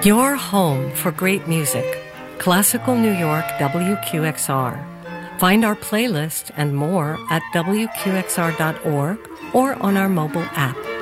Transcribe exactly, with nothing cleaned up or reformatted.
Your home for great music. Classical New York W Q X R. Find our playlist and more at W Q X R dot org or on our mobile app.